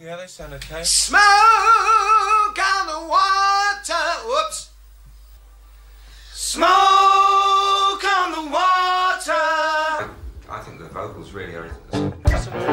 Yeah, they sound okay. Smoke on the water. Whoops. Smoke on the water. I think the vocals really are.